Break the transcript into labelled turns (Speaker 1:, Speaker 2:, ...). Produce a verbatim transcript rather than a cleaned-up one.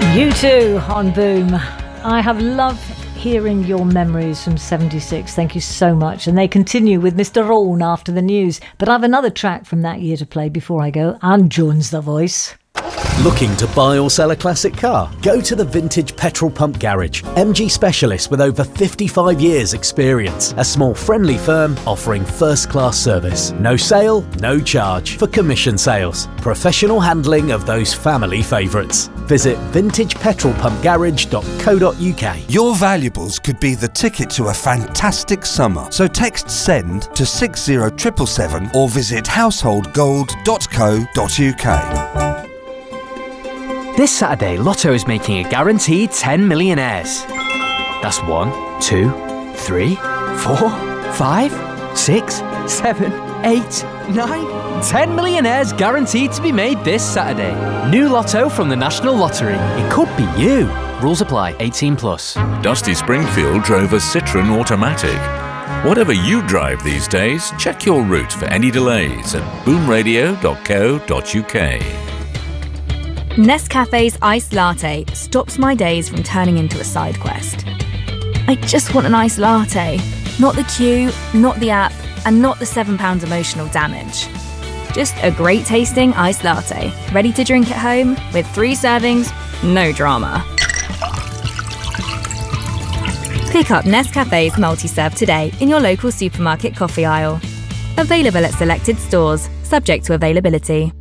Speaker 1: You too on Boom. I have loved hearing your memories from seventy-six. Thank you so much. And they continue with Mister Rawn after the news. But I have another track from that year to play before I go. And John's the voice.
Speaker 2: Looking to buy or sell a classic car? Go to the Vintage Petrol Pump Garage. M G specialists with over fifty-five years experience. A small friendly firm offering first-class service. No sale, no charge for commission sales. Professional handling of those family favourites. Visit vintage petrol pump garage dot co dot uk.
Speaker 3: Your valuables could be the ticket to a fantastic summer. So text SEND to six zero seven seven seven or visit household gold dot co dot uk.
Speaker 4: This Saturday, Lotto is making a guaranteed ten millionaires. That's one, two, three, four, five, six, seven, eight, nine, ten millionaires guaranteed to be made this Saturday. New Lotto from the National Lottery. It could be you. Rules apply. eighteen plus.
Speaker 5: Dusty Springfield drove a Citroen Automatic. Whatever you drive these days, check your route for any delays at boom radio dot co dot uk.
Speaker 6: Nescafe's iced latte stops my days from turning into a side quest. I just want an iced latte. Not the queue, not the app, and not the seven pounds emotional damage. Just a great tasting iced latte, ready to drink at home with three servings, no drama. Pick up Nescafe's multi-serve today in your local supermarket coffee aisle. Available at selected stores, subject to availability.